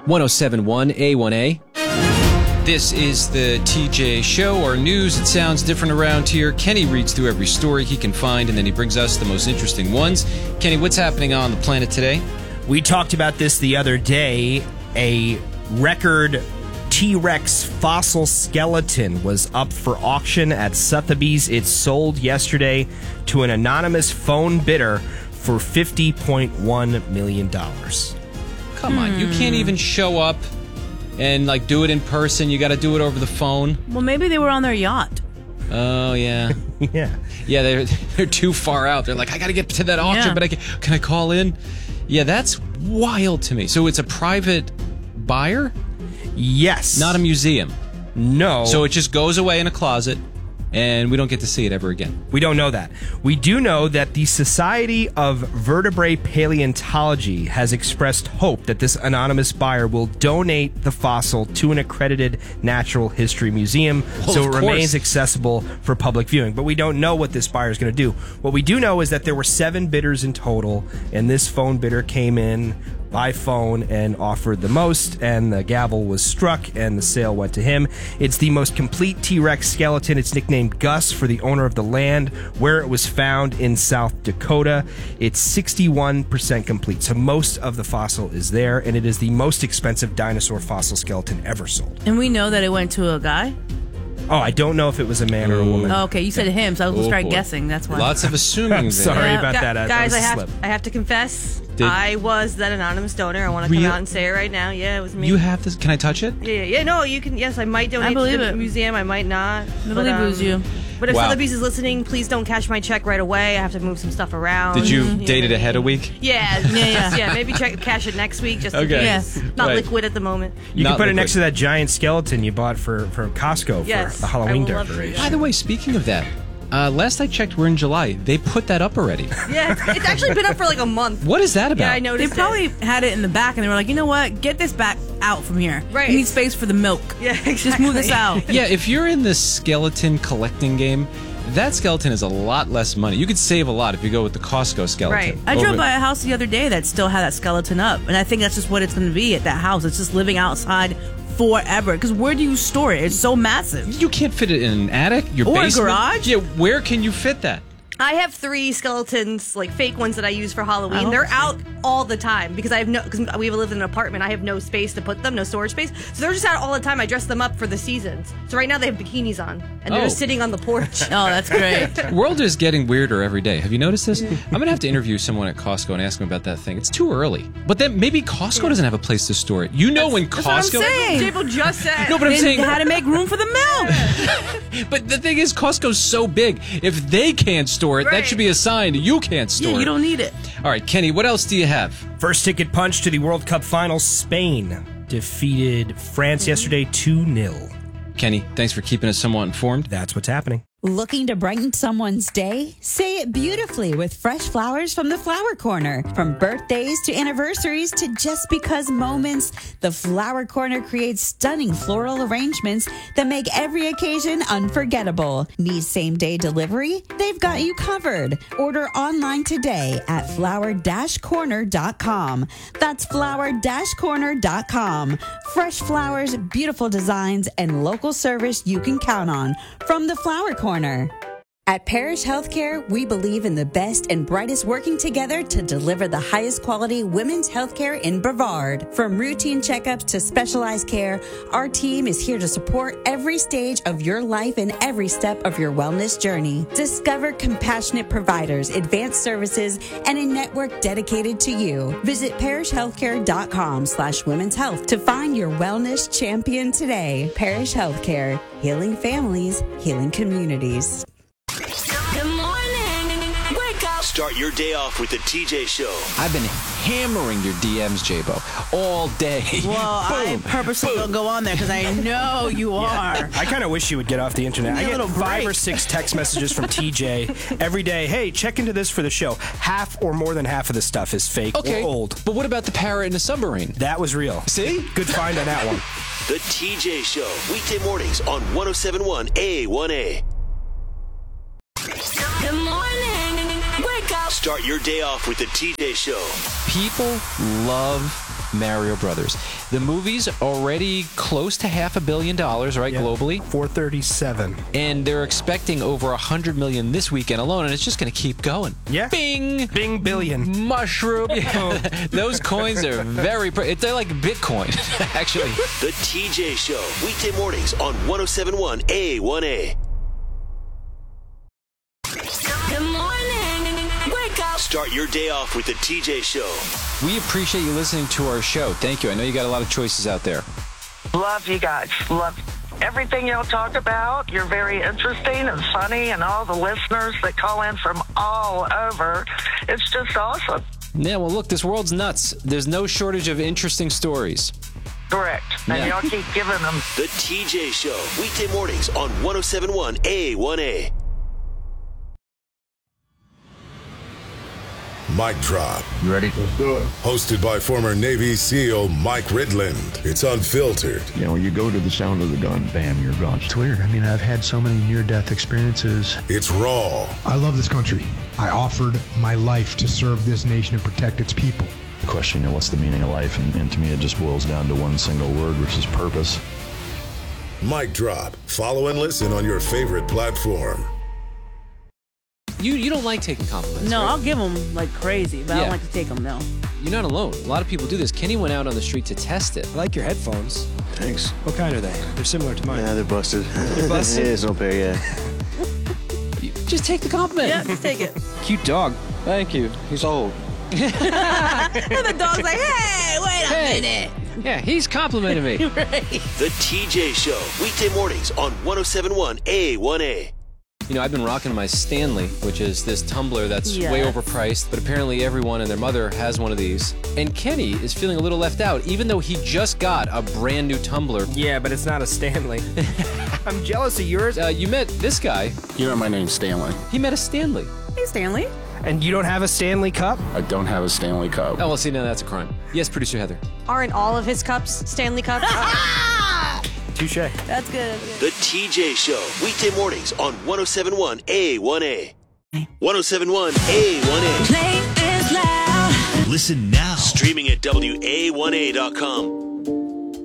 1071 A1A. This is the TJ Show, our news. It sounds different around here. Kenny reads through every story he can find, and then he brings us the most interesting ones. Kenny, what's happening on the planet today? We talked about this the other day. A record T-Rex fossil skeleton was up for auction at Sotheby's. It sold yesterday to an anonymous phone bidder for $50.1 million. Come on, you can't even show up and do it in person. You got to do it over the phone. Well, maybe they were on their yacht. Oh, yeah. Yeah, they're too far out. They're like, I got to get to that auction, but can I call in? Yeah, that's wild to me. So it's a private buyer? Yes. Not a museum? No. So it just goes away in a closet, and we don't get to see it ever again? We don't know that. We do know that the Society of Vertebrate Paleontology has expressed hope that this anonymous buyer will donate the fossil to an accredited natural history museum, so it remains accessible for public viewing. But we don't know what this buyer is going to do. What we do know is that there were 7 bidders in total, and this phone bidder came in by phone and offered the most, and the gavel was struck and the sale went to him. It's the most complete T-Rex skeleton. It's nicknamed Gus for the owner of the land where it was found in South Dakota. It's 61% complete, so most of the fossil is there, and it is the most expensive dinosaur fossil skeleton ever sold. And we know that it went to a guy? Oh, I don't know if it was a man or a woman. Oh, okay, you said him, so I was going to start guessing. That's why. Lots of assuming I'm there. sorry about that. Guys, that was I have to confess, I was that anonymous donor. I want to come out and say it right now. Yeah, it was me. You have this? Can I touch it? Yeah. No, you can. Yes, I might donate to the museum. I might not. Nobody boos you. But if Sotheby's is listening, please don't cash my check right away. I have to move some stuff around. Did you date it ahead a week? Yeah. Maybe cash it next week. Just in case. Not liquid at the moment. You can put it next to that giant skeleton you bought for Costco for the Halloween decoration. By the way, speaking of that, last I checked, we're in July. They put that up already. Yeah, it's actually been up for a month. What is that about? Yeah, I noticed. They probably had it in the back, and they were like, you know what? Get this back out from here. Right. We need space for the milk. Yeah, exactly. Just move this out. Yeah, if you're in the skeleton collecting game, that skeleton is a lot less money. You could save a lot if you go with the Costco skeleton. Right. I drove by a house the other day that still had that skeleton up, and I think that's just what it's going to be at that house. It's just living outside forever. Because where do you store it? It's so massive. You can't fit it in an attic, your basement. Or a garage? Yeah, where can you fit that? I have 3 skeletons, fake ones that I use for Halloween. They're out all the time because because we live in an apartment. I have no space to put them, no storage space. So they're just out all the time. I dress them up for the seasons. So right now they have bikinis on, and they're just sitting on the porch. Oh, that's great. The world is getting weirder every day. Have you noticed this? I'm going to have to interview someone at Costco and ask them about that thing. It's too early. But then maybe Costco doesn't have a place to store it. When Costco... That's what I'm saying. Jable just said. No, but I'm saying... They had to make room for the milk. But the thing is, Costco's so big. If they can't store it, that should be a sign you can't store it. Yeah, you don't need it. All right, Kenny, what else do you have? First ticket punch to the World Cup Finals. Spain defeated France yesterday 2-0. Kenny, thanks for keeping us somewhat informed. That's what's happening. Looking to brighten someone's day? Say it beautifully with fresh flowers from the Flower Corner. From birthdays to anniversaries to just because moments, the Flower Corner creates stunning floral arrangements that make every occasion unforgettable. Need same-day delivery? They've got you covered. Order online today at flower-corner.com. That's flower-corner.com. Fresh flowers, beautiful designs, and local service you can count on from the Flower Corner. At Parish Healthcare, we believe in the best and brightest working together to deliver the highest quality women's healthcare in Brevard. From routine checkups to specialized care, our team is here to support every stage of your life and every step of your wellness journey. Discover compassionate providers, advanced services, and a network dedicated to you. Visit parishhealthcare.com/women's health to find your wellness champion today. Parish Healthcare, healing families, healing communities. Good morning. Wake up. Start your day off with the TJ Show. I've been hammering your DMs, J-Bo, all day. Well, I purposely don't go on there because I know you are. I kind of wish you would get off the internet. I get 5 or 6 text messages from TJ every day. Hey, check into this for the show. Half or more than half of the stuff is fake or old. But what about the parrot in the submarine? That was real. See? Good find on that one. The TJ Show. Weekday mornings on 1071 A1A. Good morning. Wake up. Start your day off with the TJ Show. People love Mario Brothers. The movie's already close to $500 million, right, globally? 437. And they're expecting over 100 million this weekend alone, and it's just going to keep going. Yeah. Bing! Bing billion. Mushroom. Those coins are they're like Bitcoin, actually. The TJ Show, weekday mornings on 107.1 A1A. Good morning. Wake up. Start your day off with the TJ Show. We appreciate you listening to our show. Thank you. I know you got a lot of choices out there. Love you guys. Love everything y'all talk about. You're very interesting and funny, and all the listeners that call in from all over. It's just awesome. Yeah, well, look, this world's nuts. There's no shortage of interesting stories. Correct. And y'all keep giving them. The TJ Show, weekday mornings on 107.1 A1A. Mic Drop. You ready? Let's do it. Hosted by former Navy SEAL Mike Ridland. It's unfiltered. You know, you go to the sound of the gun, bam, you're gone. It's weird. I mean, I've had so many near-death experiences. It's raw. I love this country. I offered my life to serve this nation and protect its people. The question, you know, what's the meaning of life? And to me, it just boils down to one single word, which is purpose. Mic Drop. Follow and listen on your favorite platform. You don't like taking compliments, No, right? I'll give them like crazy, but I don't like to take them, no. You're not alone. A lot of people do this. Kenny went out on the street to test it. I like your headphones. Thanks. What kind are they? They're similar to mine. Yeah, they're busted. They're busted? Yeah, it's no pair, yeah. Just take the compliment. Yeah, just take it. Cute dog. Thank you. He's old. And the dog's like, hey, wait a minute. Yeah, he's complimenting me. Right. The TJ Show, weekday mornings on 107.1 A1A. You know, I've been rocking my Stanley, which is this tumbler that's way overpriced, but apparently everyone and their mother has one of these. And Kenny is feeling a little left out, even though he just got a brand new tumbler. Yeah, but it's not a Stanley. I'm jealous of yours. You met this guy. You know, my name's Stanley. He met a Stanley. Hey, Stanley. And you don't have a Stanley Cup? I don't have a Stanley Cup. Oh, well, see, now that's a crime. Yes, producer Heather. Aren't all of his cups Stanley Cups? Touche. That's good. The TJ Show, weekday mornings on 107.1 A1A. 107.1 A1A. Play is loud. Listen now. Streaming at WA1A.com.